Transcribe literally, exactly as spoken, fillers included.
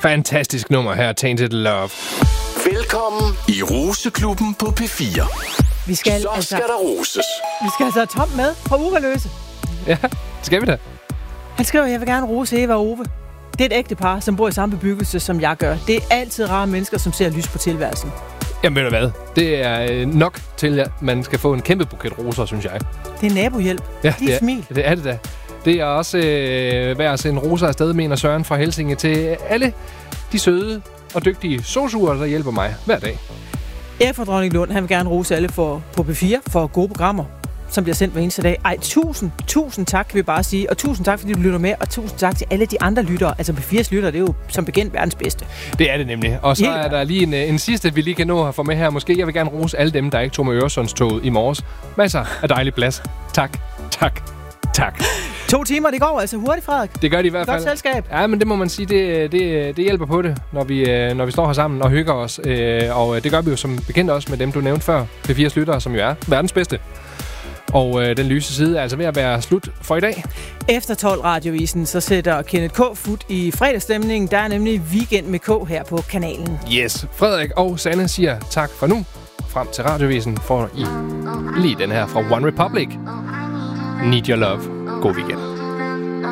Fantastisk nummer her, Tainted Love. Velkommen i Roseklubben på P fire. Vi skal Så altså, skal der roses. Vi skal altså have Tom med fra Ugerløse. Ja, skal vi da? Han skriver, jeg vil gerne rose Eva og Ove. Det er et ægte par, som bor i samme bebyggelse, som jeg gør. Det er altid rare mennesker, som ser lys på tilværelsen. Jamen ved du hvad? Det er nok til, at man skal få en kæmpe buket roser, synes jeg. Det er nabohjælp. Ja, De er smil. Det er det da. Det er også øh, værd at sende roser afsted, mener Søren fra Helsinge, til alle de søde og dygtige sosuer, der hjælper mig hver dag. Erik fra Dronning Lund, han vil gerne rose alle for, på P fire for gode programmer, som bliver sendt hver eneste dag. Ej, tusind, tusind tak, kan vi bare sige. Og tusind tak, fordi du lytter med. Og tusind tak til alle de andre lyttere. Altså P fires lyttere, det er jo som bekendt verdens bedste. Det er det nemlig. Og så Helt er der lige en, en sidste, vi lige kan nå at få med her. Måske jeg vil gerne rose alle dem, der ikke tog med Øresundstoget i morges. Masser af dejlig plads. Tak, tak, tak. To timer, det går altså hurtigt, Frederik. Det gør de i hvert fald. Godt selskab. Ja, men det må man sige, det, det, det hjælper på det, når vi, når vi står her sammen og hygger os. Og det gør vi jo som bekendt også med dem, du nævnte før. P fires lyttere, som jo er verdens bedste. Og øh, den lyse side er altså ved at være slut for i dag. Efter tolv-radiovisen, så sætter Kenneth K. Fut i fredagsstemningen. Der er nemlig weekend med K her på kanalen. Yes. Frederik og Sanne siger tak for nu. Frem til radiovisen får I lige den her fra One Republic. Need Your Love. God weekend.